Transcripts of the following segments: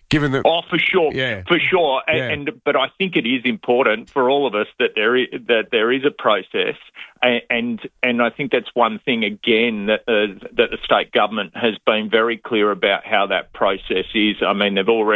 Given that, for sure, yeah, for sure, yeah. but I think it is important for all of us that there is a process, and I think that's one thing again that the state government has been very clear about how that process is. I mean,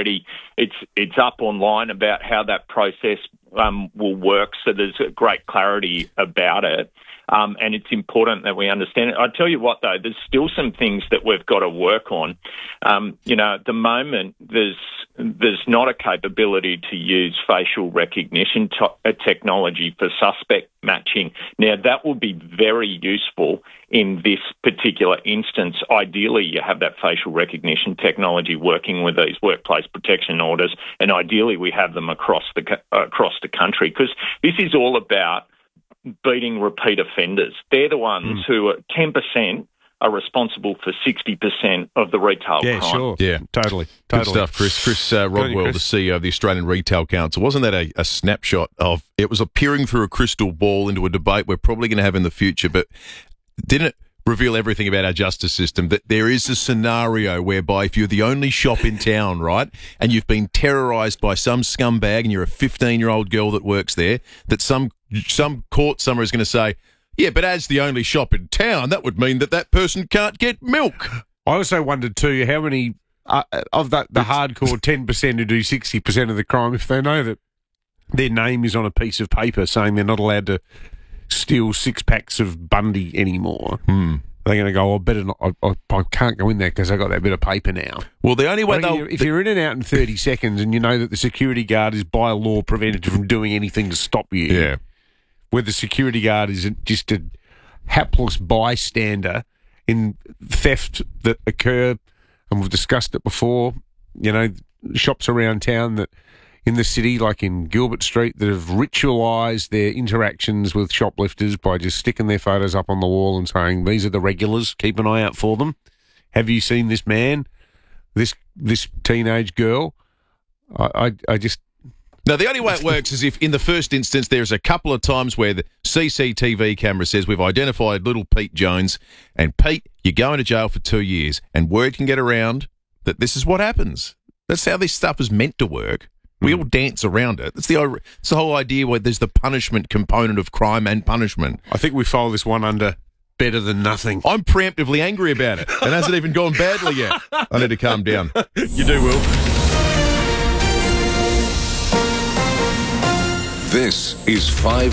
it's up online about how that process will work, so there's a great clarity about it. And it's important that we understand it. I tell you what, though, there's still some things that we've got to work on. At the moment, there's not a capability to use facial recognition technology for suspect matching. Now, that will be very useful in this particular instance. Ideally, you have that facial recognition technology working with these workplace protection orders, and ideally we have them across the country, because this is all about beating repeat offenders. They're the ones who are 10% are responsible for 60% of the retail crime. Yeah, sure. Yeah, Totally. Good stuff, Chris. Chris Rodwell, the CEO of the Australian Retail Council. Wasn't that a snapshot of, it was a peering through a crystal ball into a debate we're probably going to have in the future, but didn't it reveal everything about our justice system, that there is a scenario whereby if you're the only shop in town, right, and you've been terrorised by some scumbag and you're a 15-year-old girl that works there, that some court somewhere is going to say, yeah, but as the only shop in town, that would mean that person can't get milk. I also wondered too how many of the hardcore 10% who do 60% of the crime, if they know that their name is on a piece of paper saying they're not allowed to steal 6 packs of Bundy anymore. They're going to go, I better not. I can't go in there because I got that bit of paper now. Well, the only way if you're in and out in 30 seconds and you know that the security guard is by law prevented from doing anything to stop you, yeah, where the security guard is just a hapless bystander in theft that occur, and we've discussed it before, shops around town that in the city, like in Gilbert Street, that have ritualised their interactions with shoplifters by just sticking their photos up on the wall and saying, these are the regulars, keep an eye out for them. Have you seen this man, this teenage girl? I just... No, the only way it works is if, in the first instance, there's a couple of times where the CCTV camera says we've identified little Pete Jones, and Pete, you're going to jail for 2 years, and word can get around that this is what happens. That's how this stuff is meant to work. We all dance around it. It's the whole idea where there's the punishment component of crime and punishment. I think we file this one under better than nothing. I'm preemptively angry about it, and hasn't even gone badly yet. I need to calm down. You do, Will. This is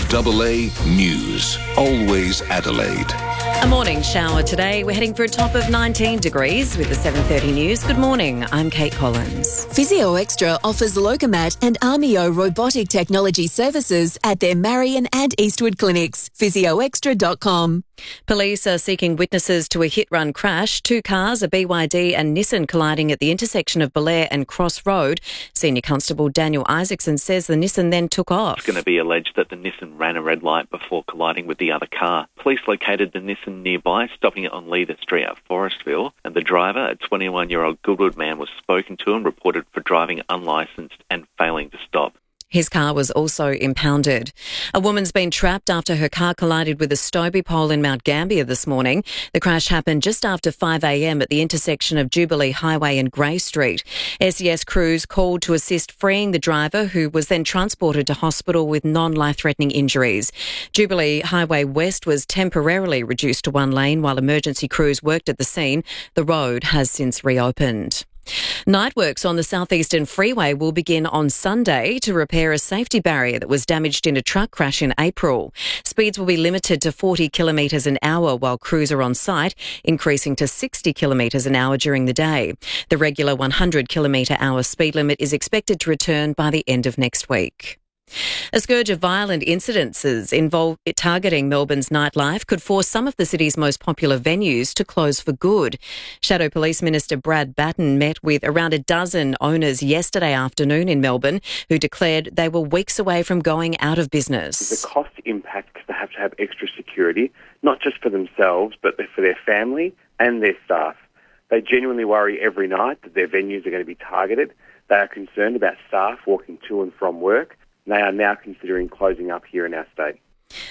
5AA News. Always Adelaide. A morning shower today. We're heading for a top of 19 degrees with the 7:30 news. Good morning. I'm Kate Collins. Physio Extra offers Locomat and Armio robotic technology services at their Marion and Eastwood clinics. physioextra.com. Police are seeking witnesses to a hit-run crash. 2 cars, a BYD and Nissan, colliding at the intersection of Belair and Cross Road. Senior Constable Daniel Isaacson says the Nissan then took off. It's going to be alleged that the Nissan ran a red light before colliding with the other car. Police located the Nissan nearby, stopping it on Leader Street at Forestville, and the driver, a 21-year-old Goodwood man, was spoken to and reported for driving unlicensed and failing to stop. His car was also impounded. A woman's been trapped after her car collided with a Stobie pole in Mount Gambier this morning. The crash happened just after 5 a.m. at the intersection of Jubilee Highway and Grey Street. SES crews called to assist freeing the driver, who was then transported to hospital with non-life-threatening injuries. Jubilee Highway West was temporarily reduced to 1 lane while emergency crews worked at the scene. The road has since reopened. Night works on the Southeastern Freeway will begin on Sunday to repair a safety barrier that was damaged in a truck crash in April. Speeds will be limited to 40 kilometres an hour while crews are on site, increasing to 60 kilometres an hour during the day. The regular 100 kilometre hour speed limit is expected to return by the end of next week. A scourge of violent incidences targeting Melbourne's nightlife could force some of the city's most popular venues to close for good. Shadow Police Minister Brad Batten met with around a dozen owners yesterday afternoon in Melbourne who declared they were weeks away from going out of business. The cost impact, because they have to have extra security, not just for themselves, but for their family and their staff. They genuinely worry every night that their venues are going to be targeted. They are concerned about staff walking to and from work. They are now considering closing up here in our state.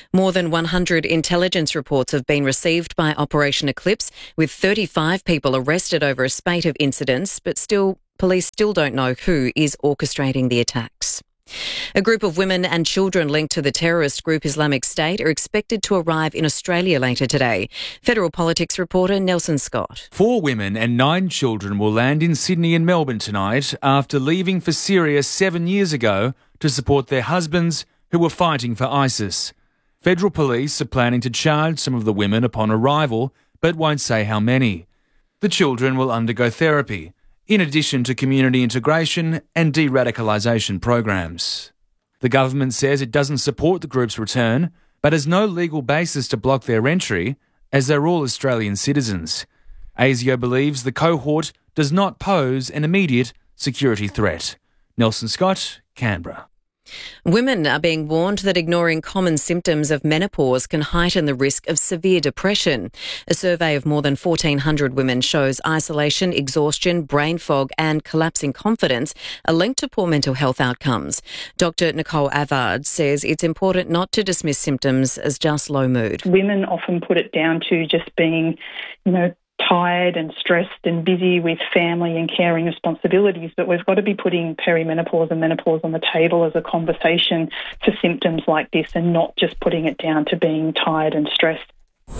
More than 100 intelligence reports have been received by Operation Eclipse, with 35 people arrested over a spate of incidents, but police still don't know who is orchestrating the attacks. A group of women and children linked to the terrorist group Islamic State are expected to arrive in Australia later today. Federal Politics reporter Nelson Scott. 4 women and 9 children will land in Sydney and Melbourne tonight after leaving for Syria 7 years ago to support their husbands who were fighting for ISIS. Federal police are planning to charge some of the women upon arrival, but won't say how many. The children will undergo therapy, in addition to community integration and de-radicalisation programs. The government says it doesn't support the group's return, but has no legal basis to block their entry, as they're all Australian citizens. ASIO believes the cohort does not pose an immediate security threat. Nelson Scott, Canberra. Women are being warned that ignoring common symptoms of menopause can heighten the risk of severe depression. A survey of more than 1,400 women shows isolation, exhaustion, brain fog and collapsing confidence are linked to poor mental health outcomes. Dr. Nicole Avard says it's important not to dismiss symptoms as just low mood. Women often put it down to just being, tired and stressed and busy with family and caring responsibilities, but we've got to be putting perimenopause and menopause on the table as a conversation for symptoms like this and not just putting it down to being tired and stressed.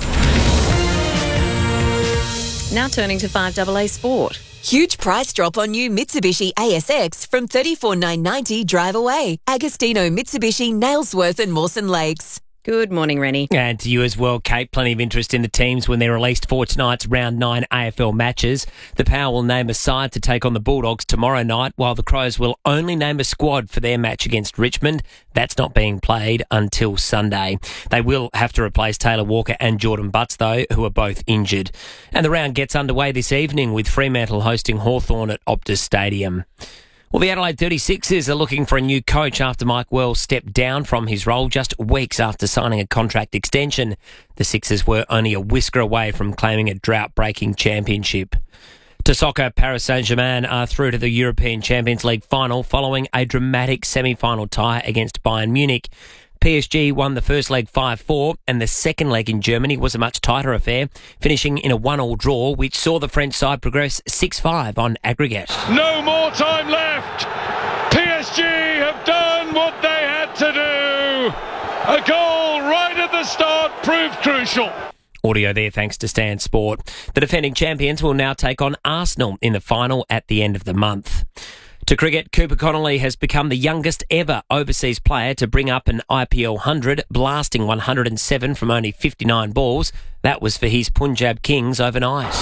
Now turning to 5AA Sport. Huge price drop on new Mitsubishi ASX from $34,990 drive away. Agostino Mitsubishi, Nailsworth and Mawson Lakes. Good morning, Rennie. And to you as well, Kate. Plenty of interest in the teams when they're released for tonight's round 9 AFL matches. The Power will name a side to take on the Bulldogs tomorrow night, while the Crows will only name a squad for their match against Richmond. That's not being played until Sunday. They will have to replace Taylor Walker and Jordan Butts, though, who are both injured. And the round gets underway this evening with Fremantle hosting Hawthorn at Optus Stadium. Well, the Adelaide 36ers are looking for a new coach after Mike Wells stepped down from his role just weeks after signing a contract extension. The Sixers were only a whisker away from claiming a drought-breaking championship. To soccer, Paris Saint-Germain are through to the European Champions League final following a dramatic semi-final tie against Bayern Munich. PSG won the first leg 5-4 and the second leg in Germany was a much tighter affair, finishing in a 1-1 draw, which saw the French side progress 6-5 on aggregate. No more time left. PSG have done what they had to do. A goal right at the start proved crucial. Audio there thanks to Stan Sport. The defending champions will now take on Arsenal in the final at the end of the month. To cricket, Cooper Connolly has become the youngest ever overseas player to bring up an IPL 100, blasting 107 from only 59 balls. That was for his Punjab Kings overnight.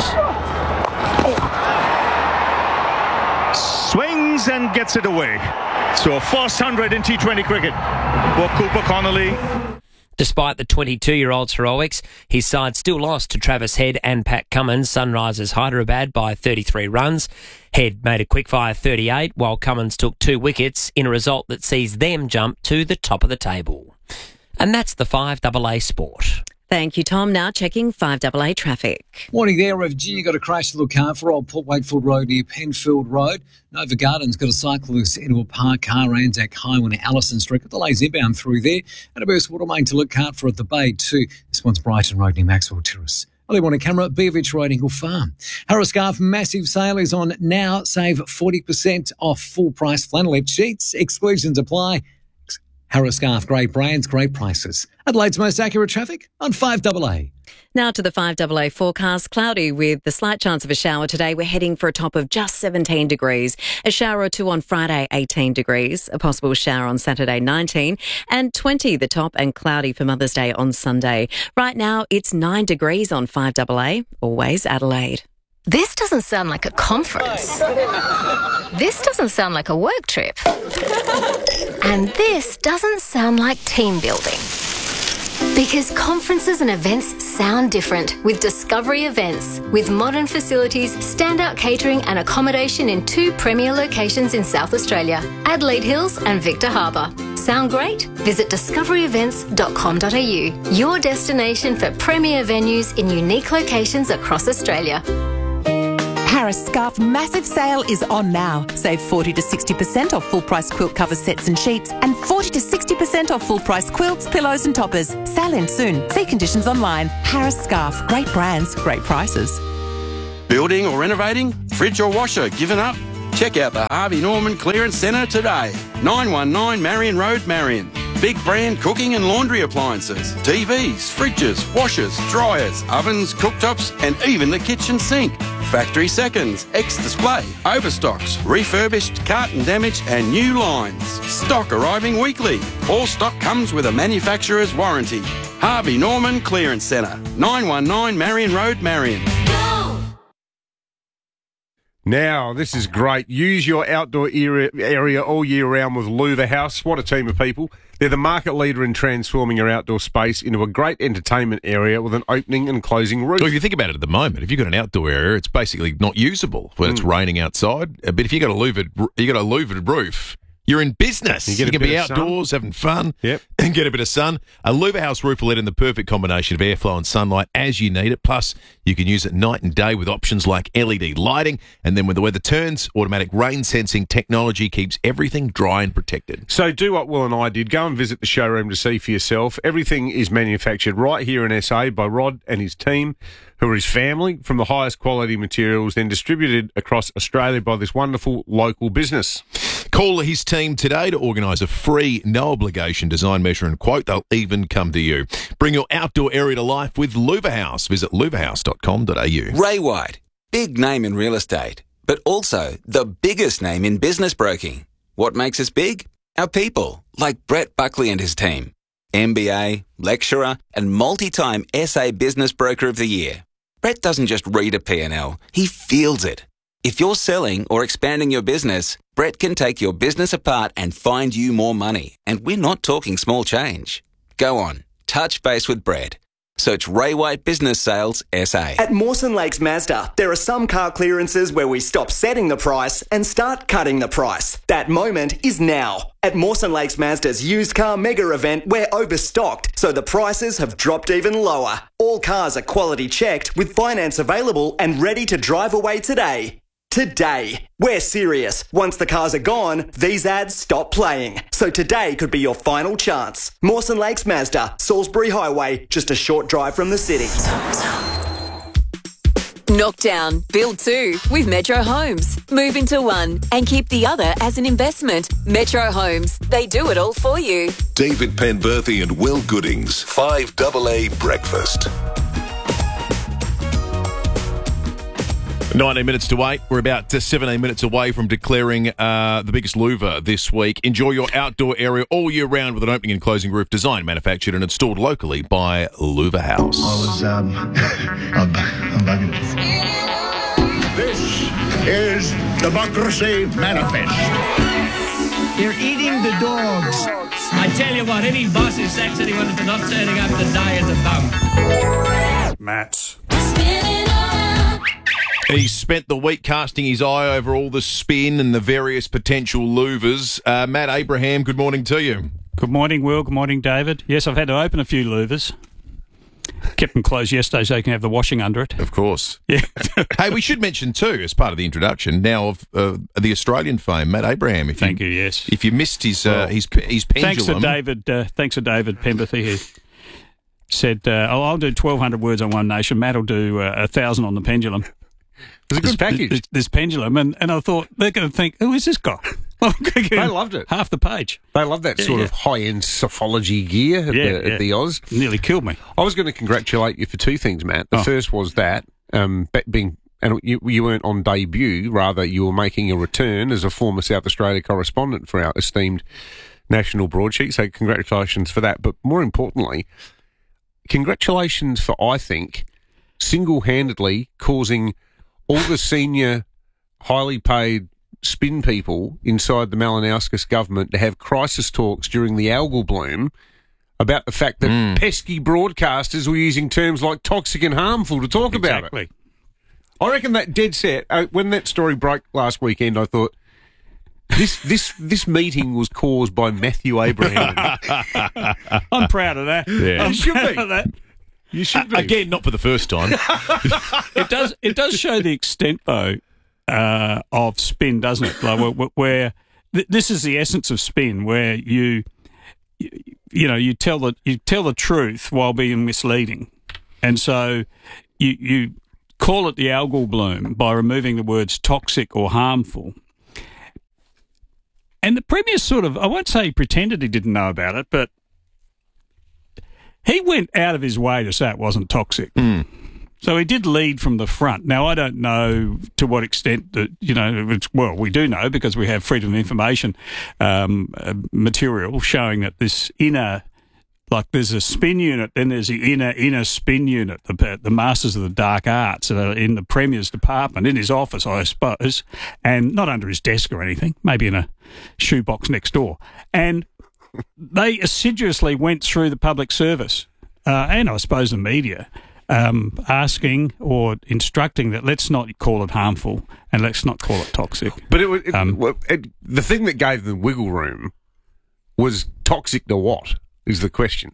Swings and gets it away. So a first 100 in T20 cricket for Cooper Connolly. Despite the 22-year-old's heroics, his side still lost to Travis Head and Pat Cummins' Sunrisers Hyderabad by 33 runs. Head made a quickfire 38, while Cummins took 2 wickets in a result that sees them jump to the top of the table. And that's the 5AA Sport. Thank you, Tom. Now checking 5AA traffic. Morning there. Virginia got a crash to look out for Old Port Wakefield Road near Penfield Road. Nova Gardens got a cyclist into a parked car, Anzac Highway to Allison Street. Got delays inbound through there. And a burst water main to look out for at the Bay too. This one's Brighton Road near Maxwell Terrace. Early morning camera, Beaverich Road, Ingle Farm. Harris Scarf massive sale is on now. Save 40% off full price flannelette sheets. Exclusions apply. Harris Scarf, great brands, great prices. Adelaide's most accurate traffic on 5AA. Now to the 5AA forecast. Cloudy with the slight chance of a shower today. We're heading for a top of just 17 degrees. A shower or two on Friday, 18 degrees. A possible shower on Saturday, 19. And 20 the top and cloudy for Mother's Day on Sunday. Right now, it's 9 degrees on 5AA. Always Adelaide. This doesn't sound like a conference. This doesn't sound like a work trip. And this doesn't sound like team building. Because conferences and events sound different with Discovery Events. With modern facilities, standout catering and accommodation in 2 premier locations in South Australia, Adelaide Hills and Victor Harbour. Sound great? Visit discoveryevents.com.au, your destination for premier venues in unique locations across Australia. Harris Scarf massive sale is on now. Save 40 to 60% off full price quilt cover sets and sheets and 40 to 60% off full price quilts, pillows and toppers. Sale ends soon. See conditions online. Harris Scarf. Great brands, great prices. Building or renovating? Fridge or washer given up? Check out the Harvey Norman Clearance Centre today. 919 Marion Road, Marion. Big brand cooking and laundry appliances, TVs, fridges, washers, dryers, ovens, cooktops and even the kitchen sink. Factory seconds, ex-display, overstocks, refurbished, carton damage and new lines. Stock arriving weekly. All stock comes with a manufacturer's warranty. Harvey Norman Clearance Centre, 919 Marion Road, Marion. Now, this is great. Use your outdoor area all year round with Louver House. What a team of people. They're the market leader in transforming your outdoor space into a great entertainment area with an opening and closing roof. Well, if you think about it at the moment, if you've got an outdoor area, it's basically not usable when it's raining outside. But if you've got a louvered roof, you're in business. You can be outdoors, having fun, and get a bit of sun. A Louver House roof will let in the perfect combination of airflow and sunlight as you need it. Plus, you can use it night and day with options like LED lighting. And then when the weather turns, automatic rain sensing technology keeps everything dry and protected. So do what Will and I did. Go and visit the showroom to see for yourself. Everything is manufactured right here in SA by Rod and his team, who are his family, from the highest quality materials, then distributed across Australia by this wonderful local business. Call his team today to organise a free, no-obligation design, measure and quote. They'll even come to you. Bring your outdoor area to life with Louver House. Visit louverhouse.com.au. Ray White, big name in real estate, but also the biggest name in business broking. What makes us big? Our people, like Brett Buckley and his team. MBA, lecturer and multi-time SA Business Broker of the Year. Brett doesn't just read a P&L, he feels it. If you're selling or expanding your business, Brett can take your business apart and find you more money. And we're not talking small change. Go on, touch base with Brett. Search Ray White Business Sales SA. At Mawson Lakes Mazda, there are some car clearances where we stop setting the price and start cutting the price. That moment is now. At Mawson Lakes Mazda's used car mega event, we're overstocked, so the prices have dropped even lower. All cars are quality checked with finance available and ready to drive away today. Today. We're serious. Once the cars are gone, these ads stop playing. So today could be your final chance. Mawson Lakes Mazda, Salisbury Highway, just a short drive from the city. Knockdown, build two with Metro Homes. Move into one and keep the other as an investment. Metro Homes, they do it all for you. David Penberthy and Will Goodings, 5AA Breakfast. 19 minutes to 8. We're about 17 minutes away from declaring the biggest louver this week. Enjoy your outdoor area all year round with an opening and closing roof designed, manufactured and installed locally by Louver House. I'm bugging. This is Democracy Manifest. They're eating the dogs. I tell you what, any boss who sacks anyone for not turning up today is a bum. Matt. He spent the week casting his eye over all the spin and the various potential louvers. Matt Abraham, good morning to you. Good morning, Will. Good morning, David. Yes, I've had to open a few louvers. Kept them closed yesterday so you can have the washing under it. Of course. Yeah. Hey, we should mention too, as part of the introduction, now of the Australian fame, Matt Abraham. Thank you. Yes. If you missed his pendulum, thanks to David Penberthy here. Said, I'll do 1,200 words on One Nation. Matt will do 1,000 on the pendulum. It's a good package. This pendulum, and I thought they're going to think, who is this guy? They loved it. Half the page. They love that sort of high-end psephology gear at the Oz. Nearly killed me. I was going to congratulate you for two things, Matt. The first was that and you weren't on debut, rather you were making a return as a former South Australia correspondent for our esteemed national broadsheet. So congratulations for that. But more importantly, congratulations for, I think, single-handedly causing all the senior, highly paid spin people inside the Malinowskis government to have crisis talks during the algal bloom about the fact that pesky broadcasters were using terms like toxic and harmful to talk about it. I reckon that dead set, when that story broke last weekend, I thought, this meeting was caused by Matthew Abraham. I'm proud of that. Yeah. I'm proud of that. You should be. Again, not for the first time. It does show the extent, though, of spin, doesn't it? Like where this is the essence of spin, where you tell the truth while being misleading, and so you call it the algal bloom by removing the words toxic or harmful. And the Premier sort of, I won't say he pretended he didn't know about it, but he went out of his way to say it wasn't toxic. So he did lead from the front. Now, I don't know to what extent that, we do know because we have freedom of information material showing that this inner, like there's a spin unit, then there's the inner spin unit, the Masters of the Dark Arts that are in the Premier's department, in his office, I suppose, and not under his desk or anything, maybe in a shoebox next door. And they assiduously went through the public service and I suppose the media, asking or instructing that let's not call it harmful and let's not call it toxic. But the thing that gave them wiggle room was toxic to what, is the question.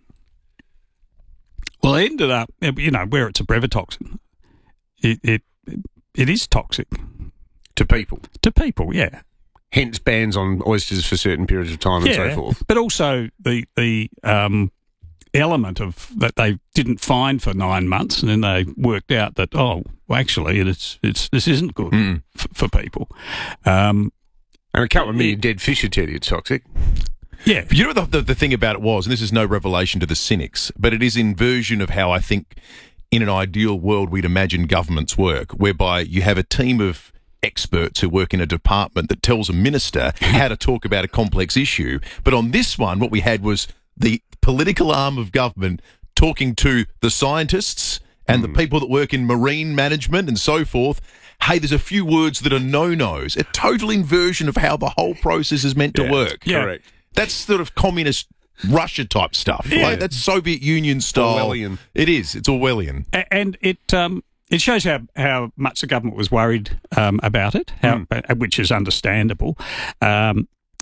Well, it ended up, where it's a brevetoxin, it is toxic. To people? To people, yeah. Hence bans on oysters for certain periods of time and so forth. But also the element of that they didn't find for 9 months, and then they worked out that actually this isn't good for people. And a couple of million dead fish are tell you it's toxic. Yeah, but you know what the thing about it was, and this is no revelation to the cynics, but it is inversion of how I think in an ideal world we'd imagine governments work, whereby you have a team of experts who work in a department that tells a minister how to talk about a complex issue. But on this one, what we had was the political arm of government talking to the scientists and the people that work in marine management and so forth. Hey, there's a few words that are no-nos. A total inversion of how the whole process is meant to work. Yeah. Correct. That's sort of communist Russia type stuff. Yeah. Like, that's Soviet Union style. Orwellian. It is. It's Orwellian. And it shows how much the government was worried about it, which is understandable. I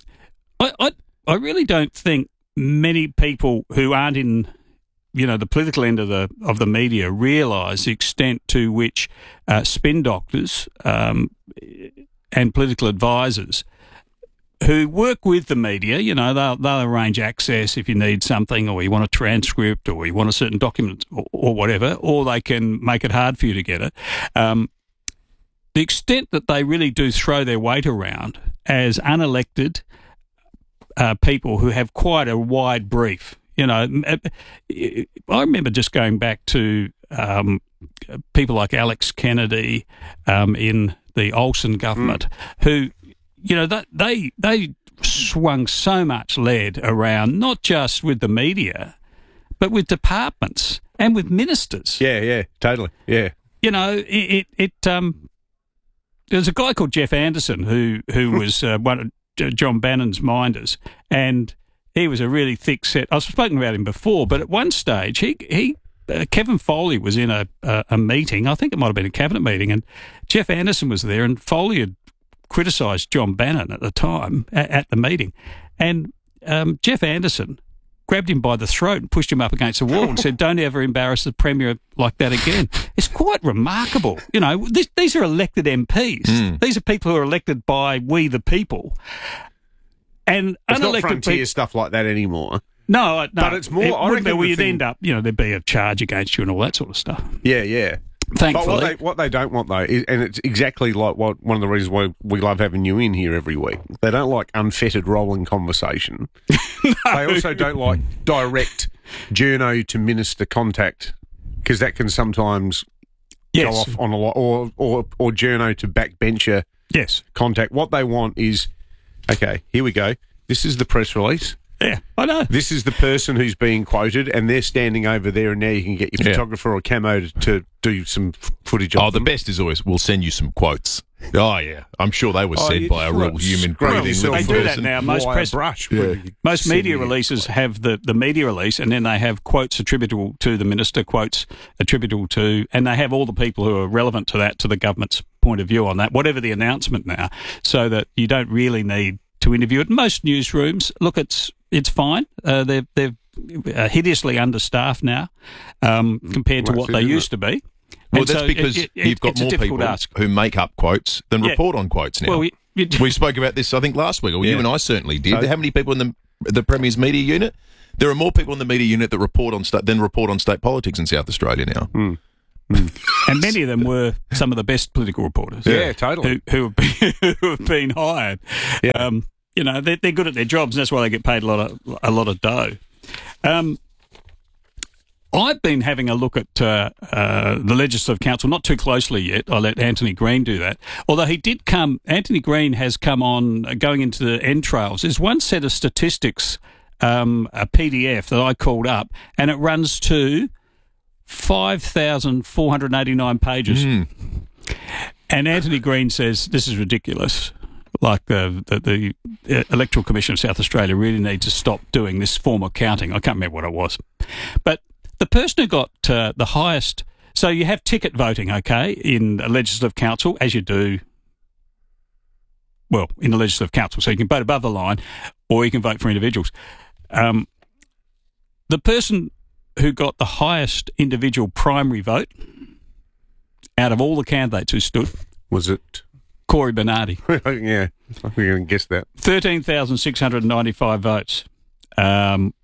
really don't think many people who aren't in, the political end of the media realise the extent to which spin doctors and political advisors who work with the media, they'll arrange access if you need something, or you want a transcript, or you want a certain document, or whatever, or they can make it hard for you to get it. The extent that they really do throw their weight around as unelected people who have quite a wide brief. I remember just going back to people like Alex Kennedy in the Olsen government who, they swung so much lead around, not just with the media, but with departments and with ministers. Yeah, totally. Yeah. There's a guy called Jeff Anderson who was one of John Bannon's minders, and he was a really thick set. I've spoken about him before, but at one stage he Kevin Foley was in a meeting. I think it might have been a cabinet meeting, and Jeff Anderson was there, and Foley had criticised John Bannon at the time at the meeting, and Jeff Anderson grabbed him by the throat and pushed him up against the wall and said, "Don't ever embarrass the Premier like that again." It's quite remarkable. These are elected MPs. These are people who are elected by we the people. And it's unelected not frontier stuff like that anymore. No, but it's more. I reckon you'd end up, there'd be a charge against you and all that sort of stuff. Yeah. Thankfully. But what they don't want, though, is, and it's exactly like one of the reasons why we love having you in here every week, they don't like unfettered rolling conversation. No. They also don't like direct journo to minister contact, because that can sometimes go off on a lot, or journo to backbencher contact. What they want is, okay, here we go. This is the press release. Yeah, I know. This is the person who's being quoted, and they're standing over there, and now you can get your photographer or camo to do some footage of them. The best is always, we'll send you some quotes. Oh, yeah. I'm sure they were said by a real human breathing little person. They do that now. Most media releases have the media release, and then they have quotes attributable to the minister, quotes attributable to, and they have all the people who are relevant to that, to the government's point of view on that, whatever the announcement now, so that you don't really need to interview it. Most newsrooms, look, it's fine. They're hideously understaffed now compared to what they used to be. Well, that's because you've got more people who make up quotes than report on quotes now. Well, we spoke about this, I think, last week, or you and I certainly did. How many people in the Premier's media unit? There are more people in the media unit that report on state politics in South Australia now. And many of them were some of the best political reporters. Yeah, totally. Who have been hired. Yeah. They're good at their jobs, and that's why they get paid a lot of dough. I've been having a look at the Legislative Council, not too closely yet. I let Anthony Green do that. Although Anthony Green has come on going into the entrails. There's one set of statistics, a PDF that I called up, and it runs to 5,489 pages. And Anthony Green says this is ridiculous. Like the Electoral Commission of South Australia really needs to stop doing this form of counting. I can't remember what it was. But the person who got the highest... So you have ticket voting, okay, in a Legislative Council, as you do, well, in the Legislative Council. So you can vote above the line or you can vote for individuals. The person who got the highest individual primary vote out of all the candidates who stood... Was it... Corey Bernardi. Yeah, I think you can guess that. 13,695 votes. And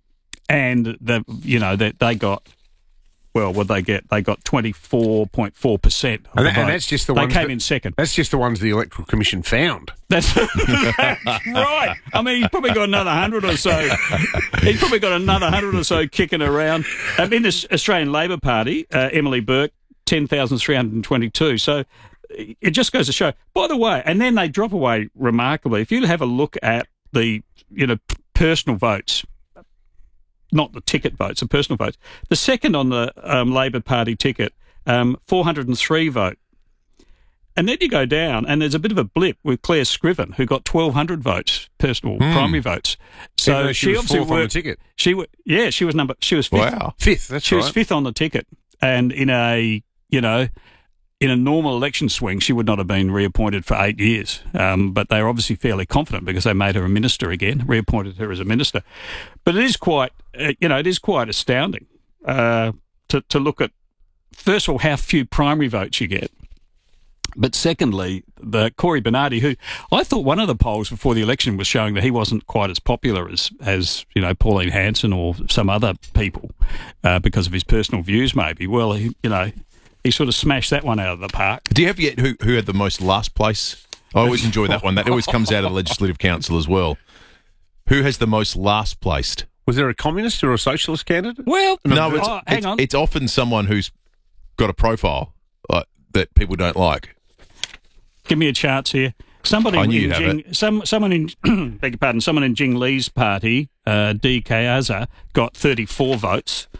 they got, well, what they get? They got 24.4%. And that's just the ones they came in second. That's just the ones the Electoral Commission found. That's right. I mean, he's probably got another 100 or so. He's probably got another 100 or so kicking around. In the Australian Labor Party, Emily Burke, 10,322. So it just goes to show. By the way, and then they drop away remarkably. If you have a look at the personal votes, not the ticket votes, the personal votes, the second on the Labor Party ticket, 403 vote. And then you go down, and there's a bit of a blip with Claire Scriven, who got 1,200 votes, personal primary votes. So she was fourth on the ticket. She was fifth. Wow, fifth. That's she right. was fifth on the ticket, and in a normal election swing, she would not have been reappointed for 8 years. But they were obviously fairly confident because they made her a minister again, reappointed her as a minister. But it is quite, astounding to look at, first of all, how few primary votes you get. But secondly, the Corey Bernardi, who I thought one of the polls before the election was showing that he wasn't quite as popular as Pauline Hanson or some other people because of his personal views, maybe. Well, he sort of smashed that one out of the park. Do you have yet who had the most last place? I always enjoy that one. That always comes out of the Legislative Council as well. Who has the most last placed? Was there a communist or a socialist candidate? Well, no, hang on. It's often someone who's got a profile that people don't like. Give me a chance here. Someone in beg your pardon, someone in Jing Lee's party, D. Kayaza, got 34 votes.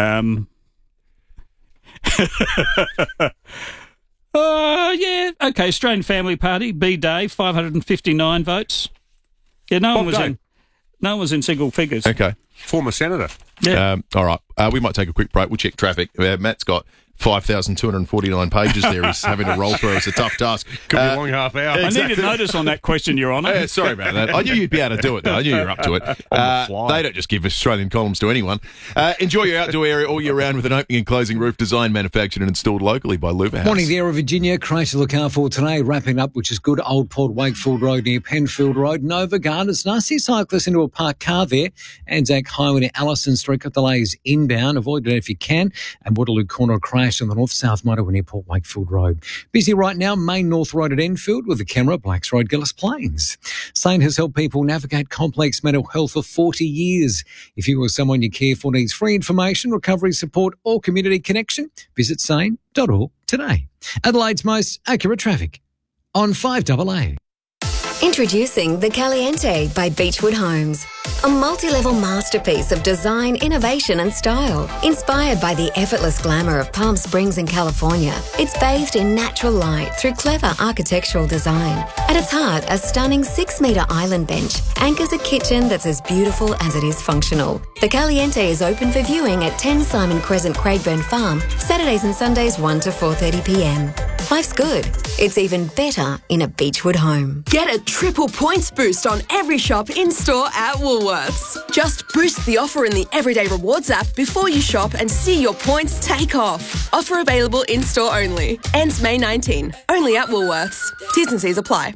Australian Family Party, B. Day, 559 votes. Yeah, no one was in single figures. Okay. Former senator. Yeah. All right. We might take a quick break. We'll check traffic. Matt's got 5,249 pages there. He's having to roll through. It's a tough task. Could be a long half hour. Exactly. I needed notice on that question, Your Honour. Sorry about that. I knew you'd be able to do it, though. I knew you were up to it. They don't just give Australian columns to anyone. Enjoy your outdoor area all year round with an opening and closing roof designed, manufactured and installed locally by Louver House. Morning there, Virginia. Crash to look out for today. Wrapping up, which is good. Old Port Wakefield Road near Penfield Road. Nova Gardens. Nasty cyclists into a parked car there. Anzac Highway to Allison Street. Got delays inbound. Avoid it if you can. And Waterloo Corner crash on the north-south motorway near Port Wakefield Road. Busy right now, Main North Road at Enfield with the camera, Blacks Road, Gillis Plains. Sane has helped people navigate complex mental health for 40 years. If you or someone you care for needs free information, recovery support or community connection, visit sane.org today. Adelaide's most accurate traffic on 5AA. Introducing The Caliente by Beechwood Homes. A multi-level masterpiece of design, innovation and style. Inspired by the effortless glamour of Palm Springs in California, it's bathed in natural light through clever architectural design. At its heart, a stunning 6-metre island bench anchors a kitchen that's as beautiful as it is functional. The Caliente is open for viewing at 10 Simon Crescent, Craigburn Farm, Saturdays and Sundays 1 to 4:30 p.m. Life's good. It's even better in a Beachwood home. Get a triple points boost on every shop in-store at Woolworths. Just boost the offer in the Everyday Rewards app before you shop and see your points take off. Offer available in-store only. Ends May 19. Only at Woolworths. T's and C's apply.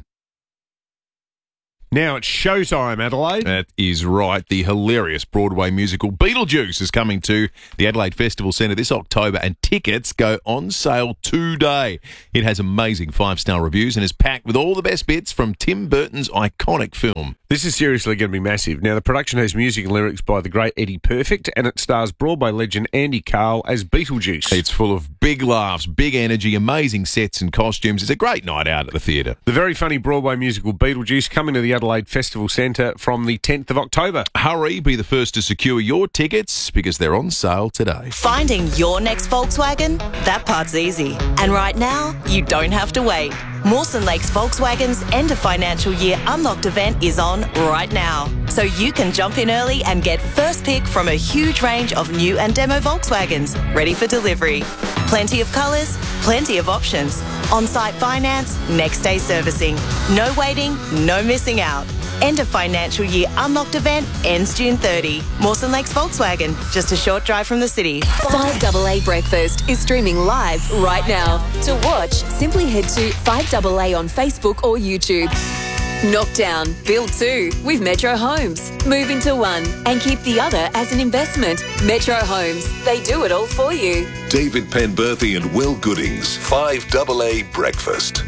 Now it's showtime, Adelaide. That is right. The hilarious Broadway musical Beetlejuice is coming to the Adelaide Festival Centre this October, and tickets go on sale today. It has amazing 5-star reviews and is packed with all the best bits from Tim Burton's iconic film. This is seriously going to be massive. Now, the production has music and lyrics by the great Eddie Perfect, and it stars Broadway legend Andy Carl as Beetlejuice. It's full of big laughs, big energy, amazing sets and costumes. It's a great night out at the theatre. The very funny Broadway musical Beetlejuice coming to the Adelaide Festival Centre from the 10th of October. Hurry, be the first to secure your tickets because they're on sale today. Finding your next Volkswagen? That part's easy. And right now, you don't have to wait. Mawson Lakes Volkswagen's end of financial year Unlocked event is on right now. So you can jump in early and get first pick from a huge range of new and demo Volkswagens ready for delivery. Plenty of colours, plenty of options. On-site finance, next day servicing. No waiting, no missing out. End of financial year Unlocked event ends June 30. Mawson Lakes Volkswagen, just a short drive from the city. 5AA Breakfast is streaming live right now. To watch, simply head to 5AA on Facebook or YouTube. Knock down, build 2 with Metro Homes. Move into one and keep the other as an investment. Metro Homes, they do it all for you. David Penberthy and Will Goodings, 5AA Breakfast.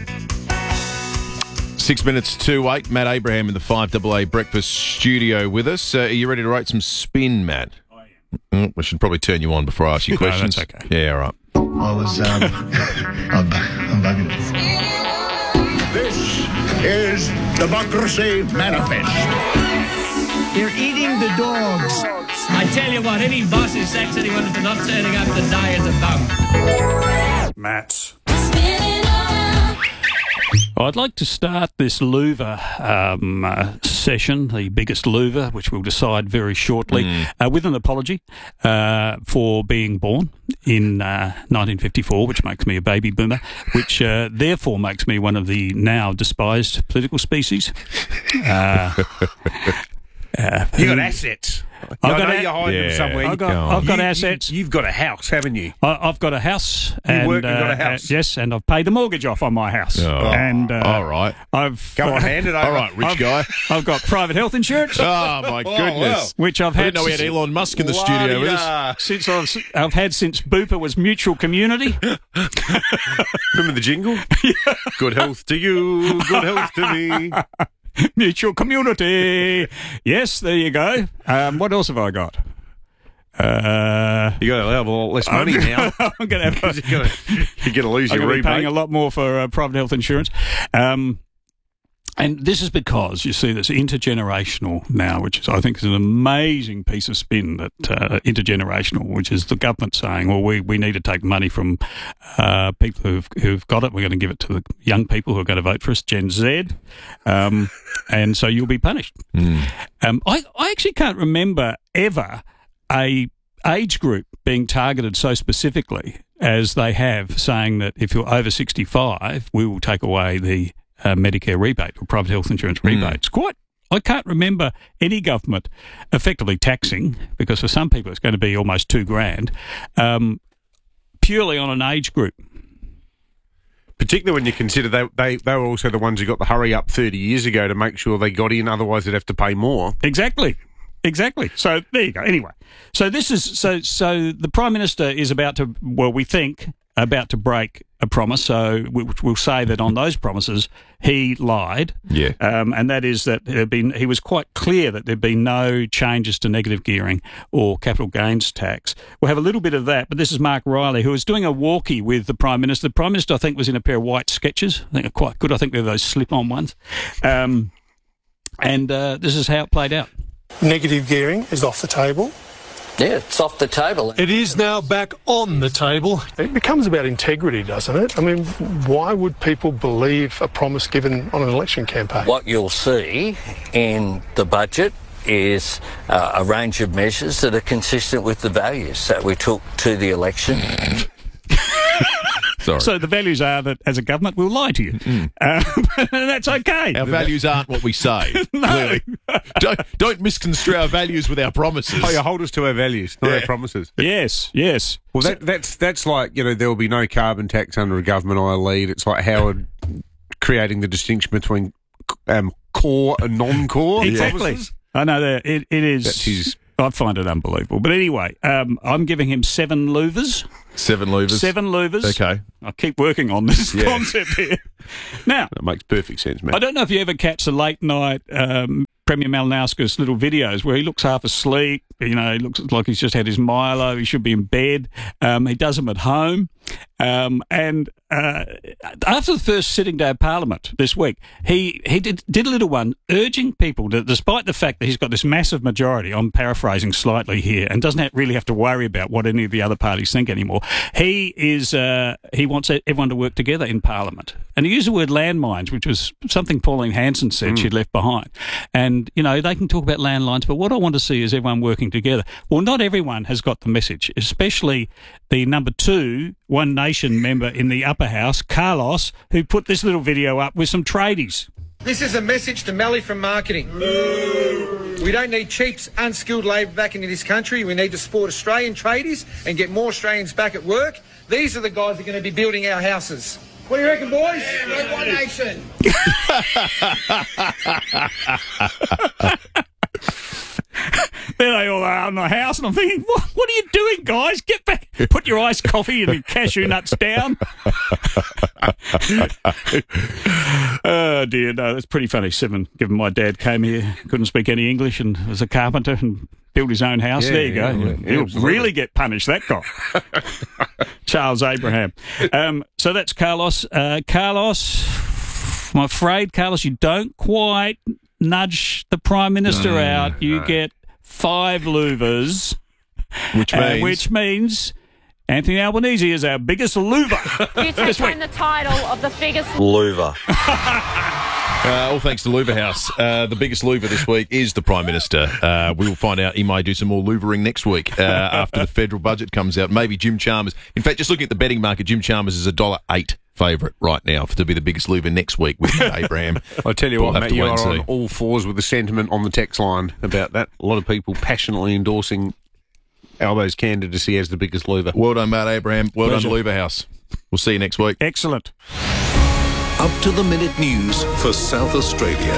6 minutes to 8. Matt Abraham in the 5AA Breakfast studio with us. Are you ready to rate some spin, Matt? I am. We should probably turn you on before I ask you questions. No, that's okay. Yeah, all right. I was, I'm bugging. This is Democracy Manifest. You're eating the dogs. I tell you what, any boss who sacks anyone for not turning up today is a bum. Matt. I'd like to start this louver session, the biggest louver, which we'll decide very shortly, with an apology for being born in 1954, which makes me a baby boomer, which therefore makes me one of the now despised political species. You got assets. I know you're hiding them somewhere. I've got assets. You've got a house, haven't you? I've got a house. You work and got a house. Yes, and I've paid the mortgage off on my house. Oh, and all right. Go on, hand it over. All right, rich guy. I've got private health insurance. Oh, my goodness. Which I've had. I didn't know we had Elon Musk in the studio with us. Since I've had since Bupa was Mutual Community. Remember the jingle? Good health to you, good health to me. Mutual Community. Yes, there you go. What else have I got? You got a lot less money now. I'm going to have. You're going to lose your rebate. Paying a lot more for private health insurance. And this is because, you see, this intergenerational now, which is, I think, is an amazing piece of spin, that intergenerational, which is the government saying, well, we need to take money from people who've got it. We're going to give it to the young people who are going to vote for us, Gen Z. And so you'll be punished. I actually can't remember ever a age group being targeted so specifically as they have, saying that if you're over 65, we will take away the Medicare rebate or private health insurance rebates. I can't remember any government effectively taxing, because for some people it's going to be almost $2,000, purely on an age group. Particularly when you consider they were also the ones who got the hurry up 30 years ago to make sure they got in, otherwise they'd have to pay more. Exactly. So there you go. Anyway, so this is so the Prime Minister is about to, well, we think, about to break a promise. So we'll say that on those promises he lied. Yeah. And that is that he was quite clear that there'd been no changes to negative gearing or capital gains tax. We'll have a little bit of that, but this is Mark Riley, who was doing a walkie with the Prime Minister. The Prime Minister, I think, was in a pair of white Skechers. I think are quite good. I think they're those slip-on ones. And this is how it played out. Negative gearing is off the table. Yeah, it's off the table. It is now back on the table. It becomes about integrity, doesn't it? I mean, why would people believe a promise given on an election campaign? What you'll see in the budget is a range of measures that are consistent with the values that we took to the election. Sorry. So the values are that as a government we'll lie to you. And that's okay. Our values aren't what we say. Clearly. Don't misconstrue our values with our promises. Oh, you hold us to our values, not our promises. Yes. Well, that's like, there will be no carbon tax under a government I lead. It's like Howard creating the distinction between core and non-core. Exactly. Promises. I know that it is. I find it unbelievable. But anyway, I'm giving him 7 louvers. 7 louvers? 7 louvers. Okay. I keep working on this concept here. Now, that makes perfect sense, man. I don't know if you ever catch the late night Premier Malinowskis little videos where he looks half asleep. He looks like he's just had his Milo. He should be in bed. He does them at home. And after the first sitting day of Parliament this week, he did a little one urging people that, despite the fact that he's got this massive majority, I'm paraphrasing slightly here, and doesn't really have to worry about what any of the other parties think anymore. He wants everyone to work together in Parliament. And he used the word landmines, which was something Pauline Hanson said she'd left behind. And, they can talk about landlines, but what I want to see is everyone working together. Well, not everyone has got the message, especially the number 2 One Nation member in the upper house, Carlos, who put this little video up with some tradies. This is a message to Melly from marketing. We don't need cheap, unskilled labour back into this country. We need to support Australian tradies and get more Australians back at work. These are the guys that are going to be building our houses. What do you reckon, boys? Yeah, One Nation. There they all are in the house, and I'm thinking, what are you doing, guys? Get back. Put your iced coffee and your cashew nuts down. Oh, dear. No, that's pretty funny, 7, given my dad came here, couldn't speak any English, and was a carpenter and built his own house. There you go. He'll really get punished, that guy. Charles Abraham. So that's Carlos. Carlos, I'm afraid, Carlos, you don't quite nudge the Prime Minister out. You get 5 louvers, which means Anthony Albanese is our biggest louver. You take home the title of the biggest louver. All thanks to Louver House. The biggest louver this week is the Prime Minister. We will find out he may do some more louvering next week after the federal budget comes out. Maybe Jim Chalmers. In fact, just looking at the betting market, Jim Chalmers is $1.08 favourite right now to be the biggest louver next week with Abraham. I tell you what, Matt, you are on all fours with the sentiment on the text line about that. A lot of people passionately endorsing Albo's candidacy as the biggest louver. Well done, Matt Abraham. Well done, Louver House. We'll see you next week. Excellent. Up to the minute news for South Australia.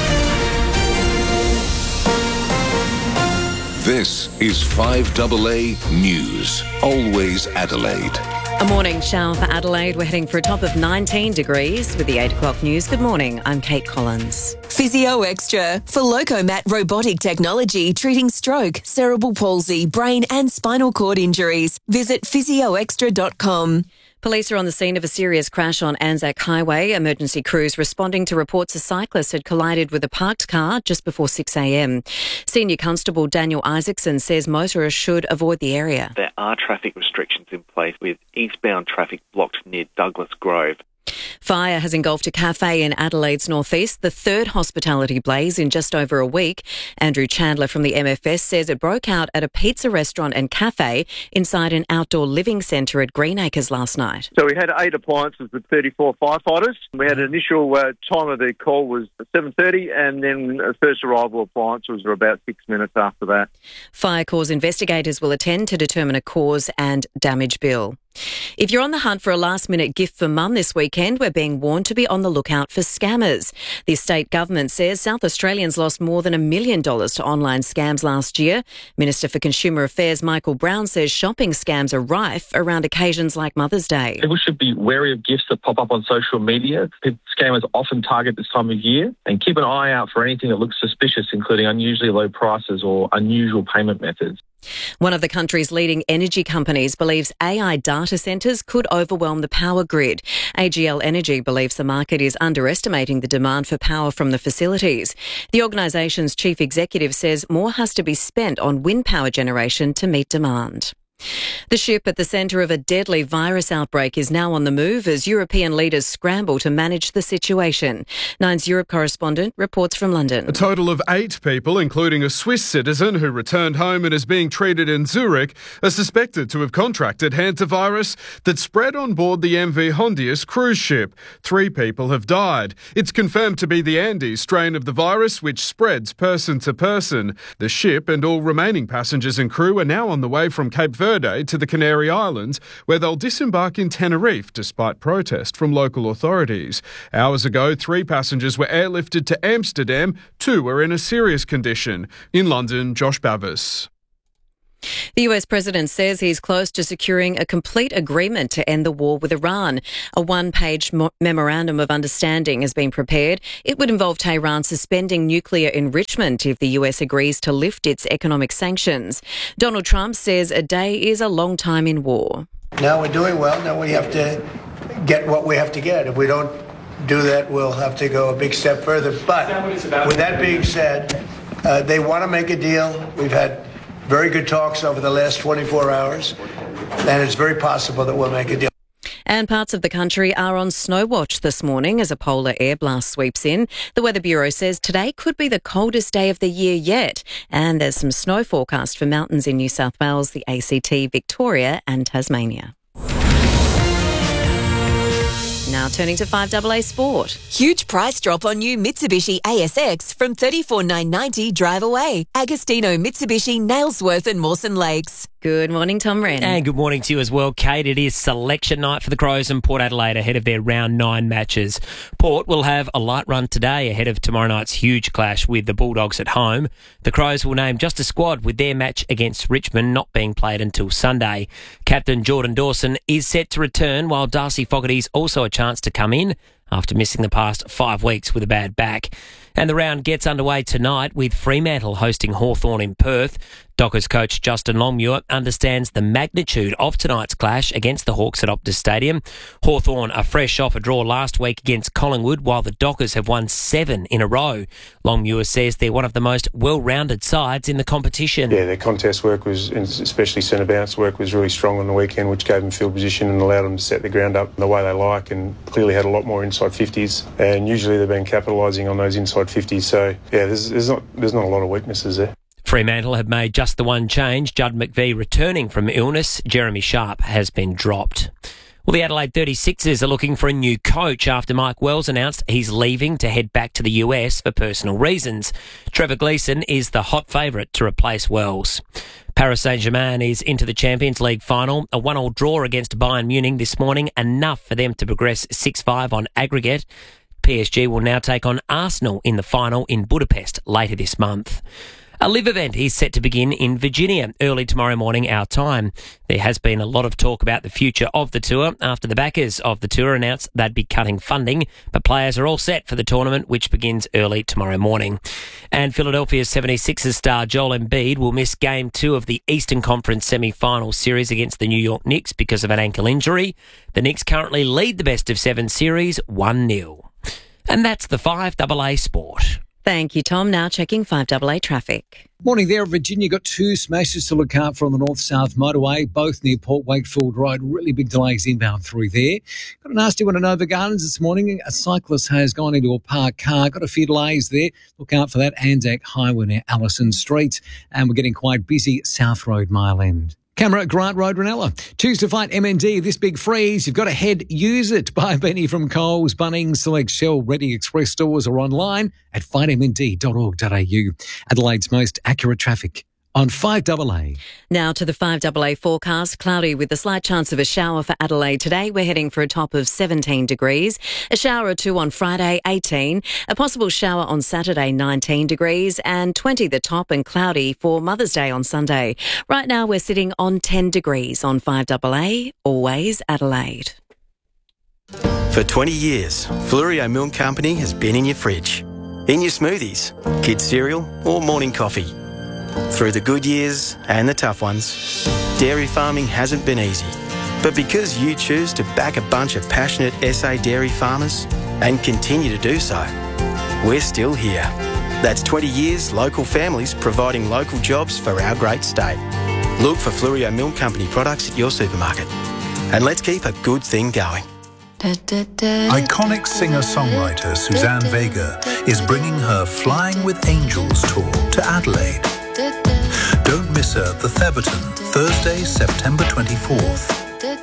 This is 5AA News. Always Adelaide. A morning shower for Adelaide. We're heading for a top of 19 degrees with the 8 o'clock news. Good morning. I'm Kate Collins. Physio Extra for Locomat robotic technology treating stroke, cerebral palsy, brain and spinal cord injuries. Visit physioextra.com. Police are on the scene of a serious crash on Anzac Highway. Emergency crews responding to reports a cyclist had collided with a parked car just before 6 a.m. Senior Constable Daniel Isaacson says motorists should avoid the area. There are traffic restrictions in place with eastbound traffic blocked near Douglas Grove. Fire has engulfed a cafe in Adelaide's northeast, the third hospitality blaze in just over a week. Andrew Chandler from the MFS says it broke out at a pizza restaurant and cafe inside an outdoor living centre at Greenacres last night. So we had 8 appliances with 34 firefighters. We had an initial time of the call was 7:30 and then first arrival appliances were about 6 minutes after that. Fire cause investigators will attend to determine a cause and damage bill. If you're on the hunt for a last-minute gift for mum this weekend, we're being warned to be on the lookout for scammers. The state government says South Australians lost more than $1 million to online scams last year. Minister for Consumer Affairs Michael Brown says shopping scams are rife around occasions like Mother's Day. People should be wary of gifts that pop up on social media. Scammers often target this time of year, and keep an eye out for anything that looks suspicious, including unusually low prices or unusual payment methods. One of the country's leading energy companies believes AI data centres could overwhelm the power grid. AGL Energy believes the market is underestimating the demand for power from the facilities. The organisation's chief executive says more has to be spent on wind power generation to meet demand. The ship at the centre of a deadly virus outbreak is now on the move as European leaders scramble to manage the situation. Nine's Europe correspondent reports from London. A total of 8 people, including a Swiss citizen who returned home and is being treated in Zurich, are suspected to have contracted hantavirus that spread on board the MV Hondius cruise ship. 3 people have died. It's confirmed to be the Andes strain of the virus, which spreads person to person. The ship and all remaining passengers and crew are now on the way from Cape Verde to the Canary Islands, where they'll disembark in Tenerife despite protest from local authorities. Hours ago, 3 passengers were airlifted to Amsterdam. 2 were in a serious condition. In London, Josh Bavis. The US president says he's close to securing a complete agreement to end the war with Iran. A 1-page memorandum of understanding has been prepared. It would involve Tehran suspending nuclear enrichment if the US agrees to lift its economic sanctions. Donald Trump says a day is a long time in war. Now we're doing well. Now we have to get what we have to get. If we don't do that, we'll have to go a big step further. But with that being said, they want to make a deal. We've had very good talks over the last 24 hours, and it's very possible that we'll make a deal. And parts of the country are on snow watch this morning as a polar air blast sweeps in. The Weather Bureau says today could be the coldest day of the year yet, and there's some snow forecast for mountains in New South Wales, the ACT, Victoria and Tasmania. Now turning to 5AA Sport. Huge price drop on new Mitsubishi ASX from $34,990 drive away. Agostino, Mitsubishi, Nailsworth and Mawson Lakes. Good morning, Tom Wren. And good morning to you as well, Kate. It is selection night for the Crows and Port Adelaide ahead of their round 9 matches. Port will have a light run today ahead of tomorrow night's huge clash with the Bulldogs at home. The Crows will name just a squad with their match against Richmond not being played until Sunday. Captain Jordan Dawson is set to return, while Darcy Fogarty's also a chance to come in after missing the past 5 weeks with a bad back. And the round gets underway tonight with Fremantle hosting Hawthorn in Perth. Dockers coach Justin Longmuir understands the magnitude of tonight's clash against the Hawks at Optus Stadium. Hawthorn are fresh off a draw last week against Collingwood, while the Dockers have won 7 in a row. Longmuir says they're one of the most well-rounded sides in the competition. Yeah, their contest work was, especially centre bounce work, was really strong on the weekend, which gave them field position and allowed them to set the ground up the way they like, and clearly had a lot more inside 50s. And usually they've been capitalising on those inside 50s. So yeah, there's not a lot of weaknesses there. Fremantle have made just the one change. Judd McVie returning from illness. Jeremy Sharp has been dropped. Well, the Adelaide 36ers are looking for a new coach after Mike Wells announced he's leaving to head back to the US for personal reasons. Trevor Gleeson is the hot favourite to replace Wells. Paris Saint-Germain is into the Champions League final. A 1-1 draw against Bayern Munich this morning, enough for them to progress 6-5 on aggregate. PSG will now take on Arsenal in the final in Budapest later this month. A live event is set to begin in Virginia early tomorrow morning our time. There has been a lot of talk about the future of the tour after the backers of the tour announced they'd be cutting funding, but players are all set for the tournament, which begins early tomorrow morning. And Philadelphia's 76ers star Joel Embiid will miss Game 2 of the Eastern Conference semi-final series against the New York Knicks because of an ankle injury. The Knicks currently lead the best-of-7 series 1-0. And that's the 5AA Sport. Thank you, Tom. Now checking 5AA traffic. Morning there, Virginia. Got 2 smashes to look out for on the north-south motorway, both near Port Wakefield Road. Really big delays inbound through there. Got a nasty one at Nova Gardens this morning. A cyclist has gone into a parked car. Got a few delays there. Look out for that. Anzac Highway near Allison Street. And we're getting quite busy South Road Mile End. Camera, Grant Road, Ranella. Choose to fight MND this big freeze. You've got to head, use it. Buy Benny from Coles, Bunnings, Select Shell, Ready Express stores or online at fightmnd.org.au. Adelaide's most accurate traffic on 5AA. Now to the 5AA forecast. Cloudy with a slight chance of a shower for Adelaide today. We're heading for a top of 17 degrees. A shower or 2 on Friday, 18. A possible shower on Saturday, 19 degrees. And 20 the top and cloudy for Mother's Day on Sunday. Right now we're sitting on 10 degrees on 5AA. Always Adelaide. For 20 years, Fluorio Milk Company has been in your fridge, in your smoothies, kids' cereal or morning coffee. Through the good years and the tough ones, dairy farming hasn't been easy. But because you choose to back a bunch of passionate SA dairy farmers and continue to do so, we're still here. That's 20 years local families providing local jobs for our great state. Look for Fluorio Milk Company products at your supermarket. And let's keep a good thing going. Iconic singer-songwriter Suzanne Vega is bringing her Flying with Angels tour to Adelaide. Don't miss her at the Theberton, Thursday, September 24th.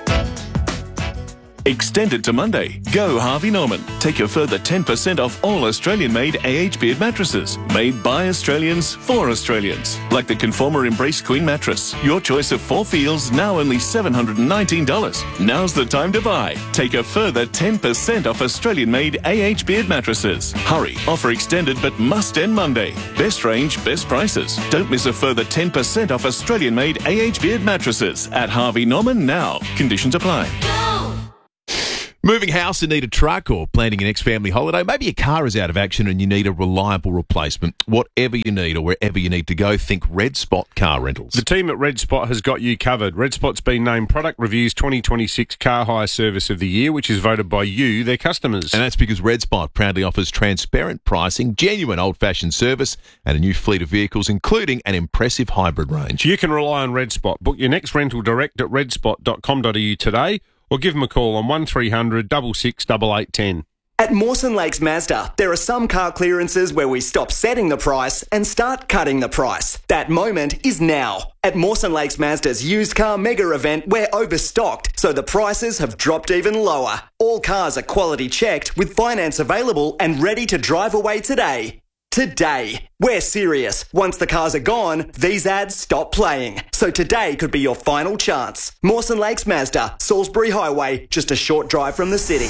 Extended to Monday. Go Harvey Norman. Take a further 10% off all Australian-made AH Beard mattresses. Made by Australians for Australians. Like the Conformer Embrace Queen mattress. Your choice of 4 feels, now only $719. Now's the time to buy. Take a further 10% off Australian-made AH Beard mattresses. Hurry. Offer extended but must end Monday. Best range, best prices. Don't miss a further 10% off Australian-made AH Beard mattresses at Harvey Norman now. Conditions apply. Moving house and need a truck, or planning your next family holiday. Maybe your car is out of action and you need a reliable replacement. Whatever you need or wherever you need to go, think Red Spot Car Rentals. The team at Red Spot has got you covered. Red Spot's been named Product Review's 2026 Car Hire Service of the Year, which is voted by you, their customers. And that's because Red Spot proudly offers transparent pricing, genuine old-fashioned service, and a new fleet of vehicles, including an impressive hybrid range. You can rely on Red Spot. Book your next rental direct at redspot.com.au today, or give them a call on 1300 66 8810. At Mawson Lakes Mazda, there are some car clearances where we stop setting the price and start cutting the price. That moment is now. At Mawson Lakes Mazda's used car mega event, we're overstocked, so the prices have dropped even lower. All cars are quality checked with finance available and ready to drive away today. Today. We're serious. Once the cars are gone, these ads stop playing. So today could be your final chance. Mawson Lakes Mazda, Salisbury Highway, just a short drive from the city.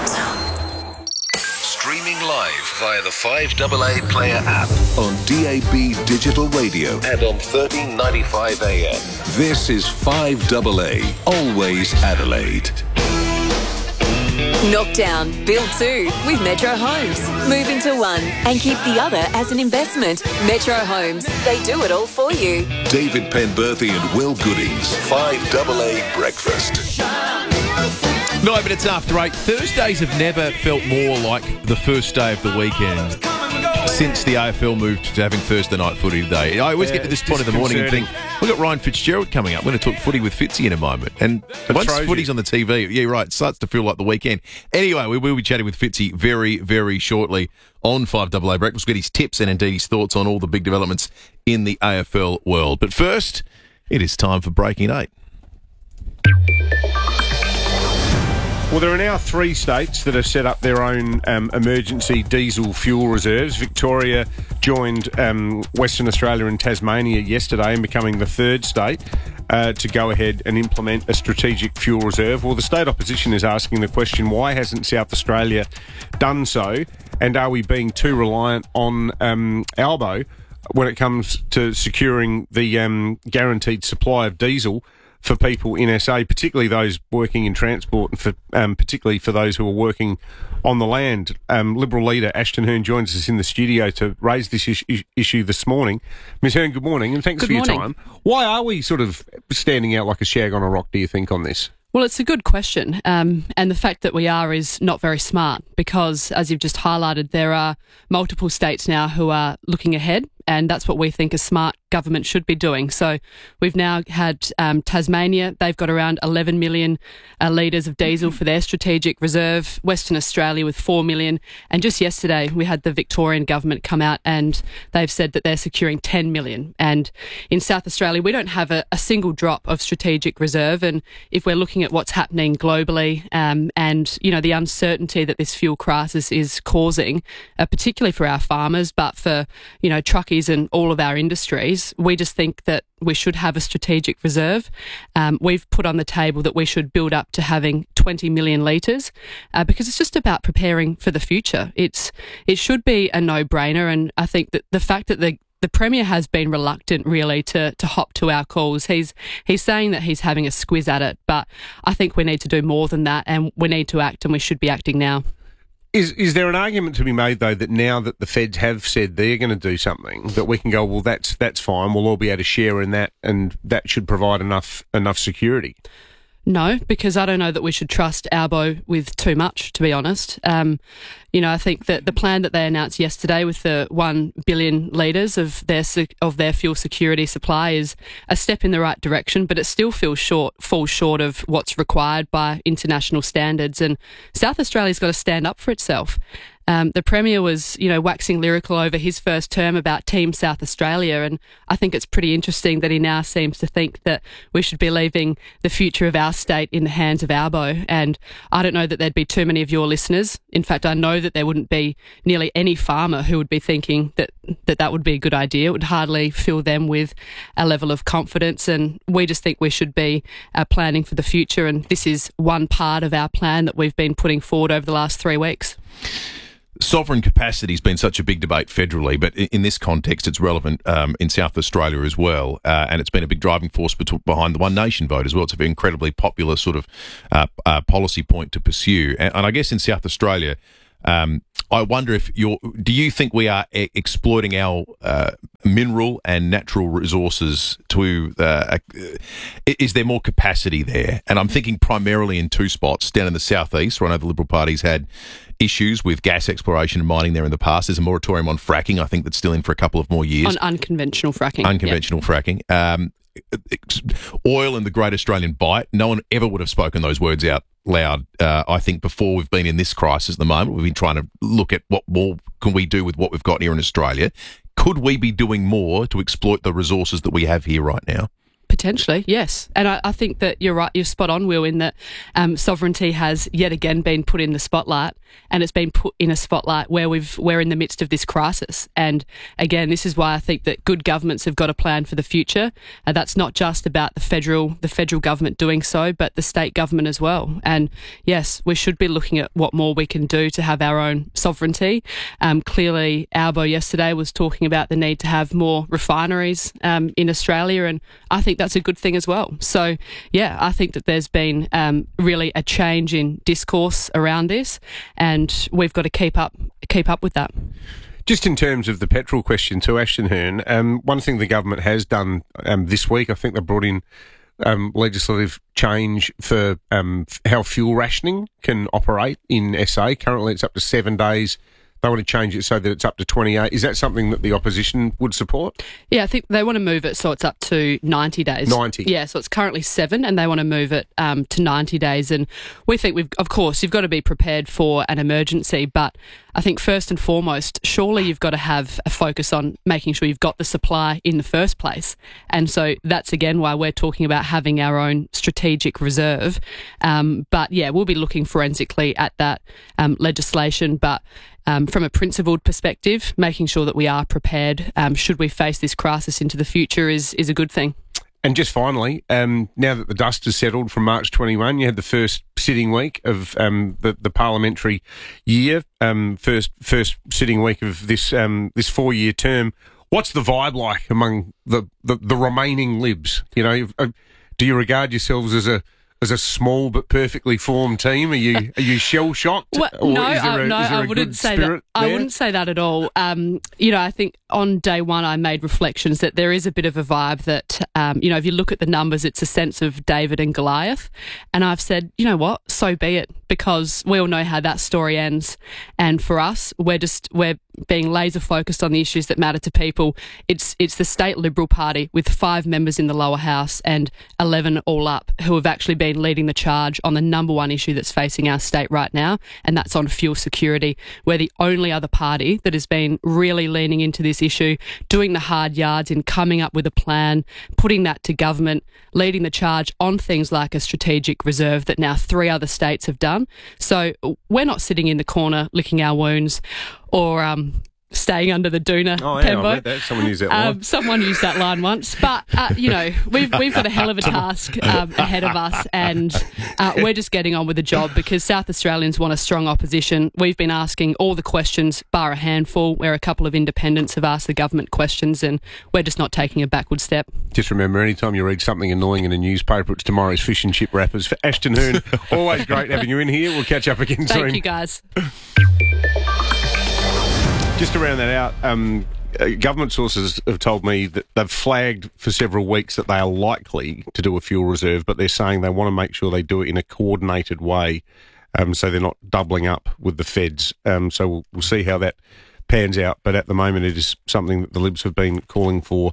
Streaming live via the 5AA Player app on DAB Digital Radio and on 1395 AM. This is 5AA, always Adelaide. Knock down, build 2 with Metro Homes. Move into one and keep the other as an investment. Metro Homes, they do it all for you. David Penberthy and Will Goodings, 5AA Breakfast. 9 minutes after 8. Thursdays have never felt more like the first day of the weekend since the AFL moved to having Thursday night footy today. I always get to this point of the morning and think, we've got Ryan Fitzgerald coming up. We're going to talk footy with Fitzy in a moment. And once footy's on the TV, yeah, right, it starts to feel like the weekend. Anyway, we will be chatting with Fitzy very, very shortly on 5AA Breakfast. We'll get his tips and indeed his thoughts on all the big developments in the AFL world. But first, it is time for Breaking 8. Well, there are now 3 states that have set up their own emergency diesel fuel reserves. Victoria joined Western Australia and Tasmania yesterday in becoming the 3rd state to go ahead and implement a strategic fuel reserve. Well, the state opposition is asking the question, why hasn't South Australia done so? And are we being too reliant on Albo when it comes to securing the guaranteed supply of diesel for people in SA, particularly those working in transport and for, particularly for those who are working on the land? Liberal leader Ashton Hearn joins us in the studio to raise this issue this morning. Ms Hearn, good morning, and thanks for your time. Why are we sort of standing out like a shag on a rock, do you think, on this? Well, it's a good question, and the fact that we are is not very smart because, as you've just highlighted, there are multiple states now who are looking ahead, and that's what we think a smart government should be doing. So we've now had Tasmania, they've got around 11 million litres of diesel for their strategic reserve, Western Australia with 4 million, and just yesterday we had the Victorian government come out and they've said that they're securing 10 million. And in South Australia, we don't have a single drop of strategic reserve, and if we're looking at what's happening globally and, you know, the uncertainty that this fuel crisis is causing, particularly for our farmers, but for, you know, truckies and all of our industries, we just think that we should have a strategic reserve. We've put on the table that we should build up to having 20 million litres because it's just about preparing for the future. It should be a no-brainer, and I think that the fact that the Premier has been reluctant really to hop to our calls. He's saying that he's having a squiz at it, but I think we need to do more than that, and we need to act, and we should be acting now. Is there an argument to be made, though, that now that the feds have said they're going to do something, that we can go, well, that's fine, we'll all be able to share in that, and that should provide enough security? No, because I don't know that we should trust Albo with too much, to be honest. I think that the plan that they announced yesterday with the 1 billion litres of their fuel security supply is a step in the right direction, but it still falls short of what's required by international standards. And South Australia's got to stand up for itself. The Premier was, waxing lyrical over his first term about Team South Australia, and I think it's pretty interesting that he now seems to think that we should be leaving the future of our state in the hands of Albo. And I don't know that there'd be too many of your listeners. In fact, I know that there wouldn't be nearly any farmer who would be thinking that would be a good idea. It would hardly fill them with a level of confidence, and we just think we should be planning for the future, and this is one part of our plan that we've been putting forward over the last 3 weeks. Sovereign capacity has been such a big debate federally, but in this context, it's relevant in South Australia as well, and it's been a big driving force behind the One Nation vote as well. It's an incredibly popular sort of policy point to pursue, and I guess in South Australia, I wonder do you think we are exploiting our mineral and natural resources is there more capacity there? And I'm thinking primarily in two spots, down in the southeast, where I know the Liberal Party's had issues with gas exploration and mining there in the past. There's a moratorium on fracking, I think, that's still in for a couple of more years. On unconventional fracking. Fracking. Oil and the Great Australian Bight. No one ever would have spoken those words out loud, I think, before we've been in this crisis at the moment. We've been trying to look at what more can we do with what we've got here in Australia. Could we be doing more to exploit the resources that we have here right now? Potentially, yes. And I think that you're right, you're spot on, Will, in that sovereignty has yet again been put in the spotlight, and it's been put in a spotlight where we're in the midst of this crisis. And again, this is why I think that good governments have got a plan for the future. That's not just about the federal government doing so, but the state government as well. And yes, we should be looking at what more we can do to have our own sovereignty. Clearly, Albo yesterday was talking about the need to have more refineries in Australia, and I think that's a good thing as well. So, yeah, I think that there's been really a change in discourse around this, and we've got to keep up with that. Just in terms of the petrol question too, Ashton Hearn, one thing the government has done this week, I think they brought in legislative change for how fuel rationing can operate in SA. Currently it's up to 7 days. They want to change it so that it's up to 28. Is that something that the opposition would support? Yeah, I think they want to move it so it's up to 90 days. 90? Yeah, so it's currently 7 and they want to move it to 90 days. And we think of course, you've got to be prepared for an emergency, but I think first and foremost, surely you've got to have a focus on making sure you've got the supply in the first place. And so that's again why we're talking about having our own strategic reserve. But yeah, we'll be looking forensically at that legislation, but from a principled perspective, making sure that we are prepared should we face this crisis into the future is a good thing. And just finally, now that the dust has settled from March 21, you had the first sitting week of the parliamentary year, first sitting week of this 4-year term. What's the vibe like among the remaining Libs? You know, do you regard yourselves as a small but perfectly formed team? Are you shell shocked? Well, no, I wouldn't say that. I wouldn't say that at all. I think on day one I made reflections that there is a bit of a vibe that if you look at the numbers, it's a sense of David and Goliath, and I've said, you know what, so be it, because we all know how that story ends. And for us, we're being laser focused on the issues that matter to people. It's the state Liberal Party with 5 members in the lower house and 11 all up who have actually been leading the charge on the number one issue that's facing our state right now, and that's on fuel security. We're the only other party that has been really leaning into this issue, doing the hard yards in coming up with a plan, putting that to government, leading the charge on things like a strategic reserve that now 3 other states have done. So we're not sitting in the corner licking our wounds or staying under the doona. Oh, yeah, I read that. Someone used that line. Someone used that line once. But, we've got a hell of a task ahead of us, and we're just getting on with the job because South Australians want a strong opposition. We've been asking all the questions, bar a handful, where a couple of independents have asked the government questions, and we're just not taking a backward step. Just remember, anytime you read something annoying in a newspaper, it's tomorrow's fish and chip wrappers. For Ashton Hearn, always great having you in here. We'll catch up again soon. Thank you, guys. Just to round that out, government sources have told me that they've flagged for several weeks that they are likely to do a fuel reserve, but they're saying they want to make sure they do it in a coordinated way, so they're not doubling up with the feds. So we'll see how that pans out. But at the moment, it is something that the Libs have been calling for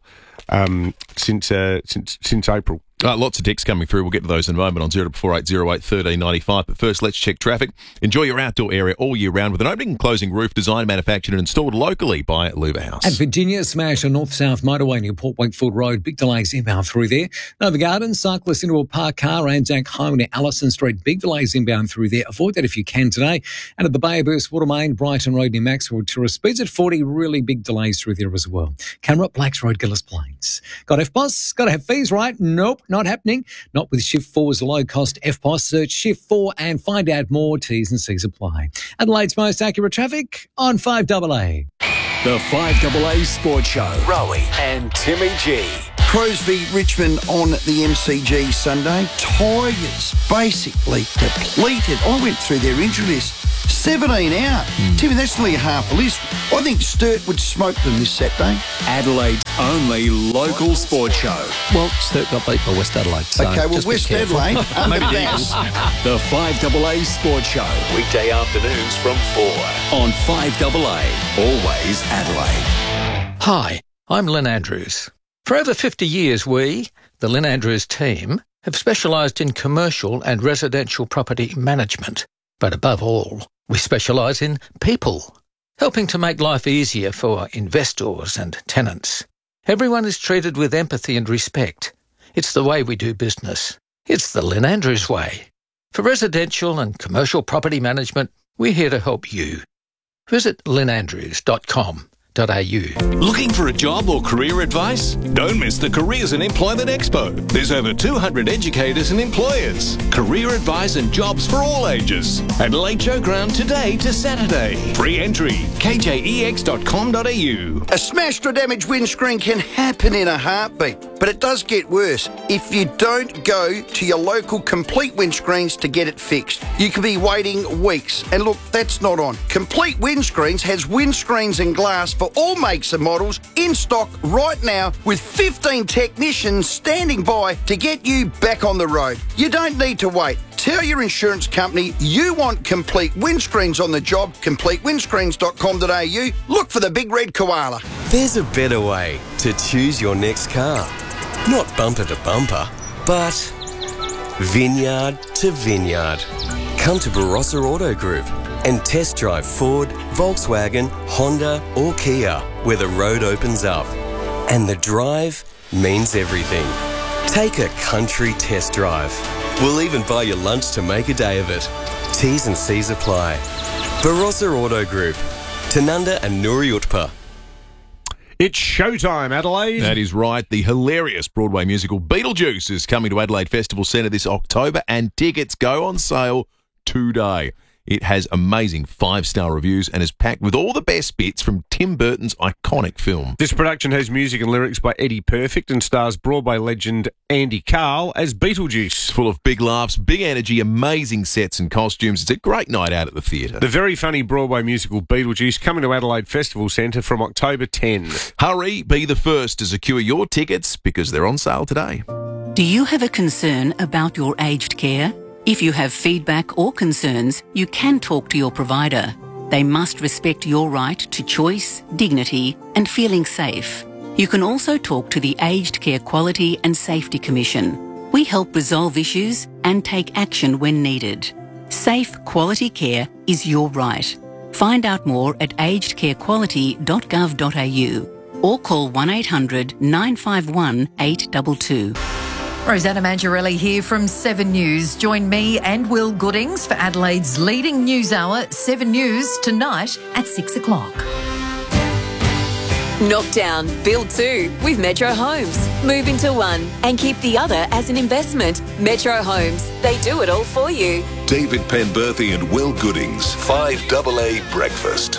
since April. Lots of texts coming through. We'll get to those in a moment on 0480 1395. But first, let's check traffic. Enjoy your outdoor area all year round with an opening and closing roof designed, manufactured and installed locally by Luba House. At Virginia, smash on north-south motorway near Port Wakefield Road. Big delays inbound through there. Nova Gardens, cyclists into a parked car. Anzac Highway near Allison Street. Big delays inbound through there. Avoid that if you can today. And at the Bay of Burst Water Main, Brighton Road near Maxwell Tourist. Speeds at 40. Really big delays through there as well. Camera, Blacks Road, Gillis Plains. Got FBOS? Got to have fees, right? Nope, not happening. Not with Shift 4's low-cost FPOS. Search Shift 4 and find out more. T's and C's apply. Adelaide's most accurate traffic on 5AA. The 5AA Sports Show. Rowie and Timmy G. Crosby, Richmond on the MCG Sunday. Tigers basically depleted. I went through their injury list. 17 out. Timmy, that's nearly half a list. I think Sturt would smoke them this Saturday. Adelaide's only local sports show. Well, Sturt got beat by West Adelaide. So okay, well, West Adelaide, under Maybe the Eagles. The 5AA Sports Show. Weekday afternoons from 4 on 5AA. Always Adelaide. Hi, I'm Lynn Andrews. For over 50 years, we, the Lynn Andrews team, have specialised in commercial and residential property management. But above all, we specialise in people, helping to make life easier for investors and tenants. Everyone is treated with empathy and respect. It's the way we do business. It's the Lynn Andrews way. For residential and commercial property management, we're here to help you. Visit lynnandrews.com.au. Looking for a job or career advice? Don't miss the Careers and Employment Expo. There's over 200 educators and employers. Career advice and jobs for all ages. Adelaide Showground today to Saturday. Free entry, kjex.com.au. A smashed or damaged windscreen can happen in a heartbeat, but it does get worse if you don't go to your local Complete Windscreens to get it fixed. You could be waiting weeks, and look, that's not on. Complete Windscreens has windscreens and glass for all makes and models in stock right now with 15 technicians standing by to get you back on the road. You don't need to wait. Tell your insurance company you want Complete Windscreens on the job. CompleteWindscreens.com.au. Look for the big red koala. There's a better way to choose your next car. Not bumper to bumper, but vineyard to vineyard. Come to Barossa Auto Group and test drive Ford, Volkswagen, Honda or Kia, where the road opens up. And the drive means everything. Take a country test drive. We'll even buy you lunch to make a day of it. T's and C's apply. Barossa Auto Group. Tanunda and Nuri Utpa. It's showtime, Adelaide. That is right. The hilarious Broadway musical Beetlejuice is coming to Adelaide Festival Centre this October, and tickets go on sale today. It has amazing 5-star reviews and is packed with all the best bits from Tim Burton's iconic film. This production has music and lyrics by Eddie Perfect and stars Broadway legend Andy Carl as Beetlejuice. It's full of big laughs, big energy, amazing sets and costumes. It's a great night out at the theatre. The very funny Broadway musical Beetlejuice coming to Adelaide Festival Centre from October 10. Hurry, be the first to secure your tickets because they're on sale today. Do you have a concern about your aged care? If you have feedback or concerns, you can talk to your provider. They must respect your right to choice, dignity, and feeling safe. You can also talk to the Aged Care Quality and Safety Commission. We help resolve issues and take action when needed. Safe, quality care is your right. Find out more at agedcarequality.gov.au or call 1800 951 822. Rosanna Mangiarelli here from 7 News. Join me and Will Goodings for Adelaide's leading news hour, 7 News, tonight at 6 o'clock. Knock down, build 2 with Metro Homes. Move into one and keep the other as an investment. Metro Homes, they do it all for you. David Penberthy and Will Goodings, 5AA Breakfast.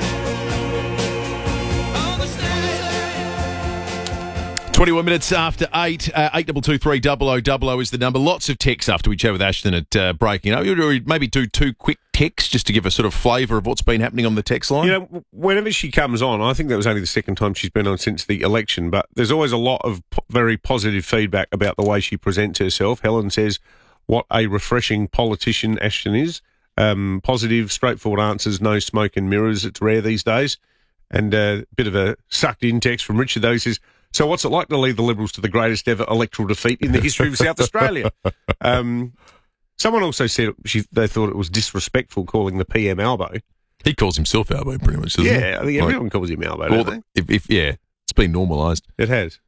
21 minutes after 8, 8223 0000 is the number. Lots of texts after we chat with Ashton at breaking. Maybe do 2 quick text just to give a sort of flavour of what's been happening on the text line? You know, whenever she comes on, I think that was only the second time she's been on since the election, but there's always a lot of very positive feedback about the way she presents herself. Helen says, what a refreshing politician Ashton is. Positive, straightforward answers, no smoke and mirrors. It's rare these days. And a bit of a sucked-in text from Richard, though, says, so what's it like to lead the Liberals to the greatest ever electoral defeat in the history of South Australia? Someone also said they thought it was disrespectful calling the PM Albo. He calls himself Albo pretty much, doesn't he? Yeah, I think everyone calls him Albo, don't they? It's been normalised. It has.